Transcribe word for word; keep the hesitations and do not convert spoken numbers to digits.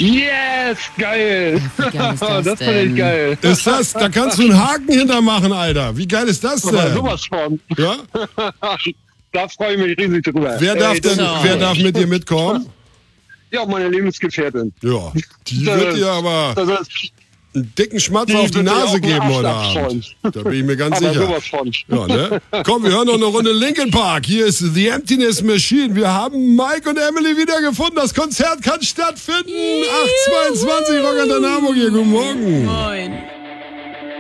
Yes, geil. Wie geil ist das Das finde denn? ich geil. Ist das, da kannst du einen Haken hintermachen, Alter. Wie geil ist das Aber denn? sowas von. Ja? Da freue ich mich riesig drüber. Wer darf Ey, das- denn, so. wer darf mit dir mitkommen? Ja, meine Lebensgefährtin. Ja, die Das wird ist- dir aber Das ist, einen dicken Schmatzer Die auf die wird dir auch Nase einen geben Arsch heute abscheuen. Abend. Da bin ich mir ganz aber sicher. sowas von. Ja, ne? Komm, wir hören noch eine Runde Linkin Park. Hier ist The Emptiness Machine. Wir haben Mike und Emily wiedergefunden. Das Konzert kann stattfinden. acht zweiundzwanzig Rock an der Hamburg hier. Guten Morgen. Moin.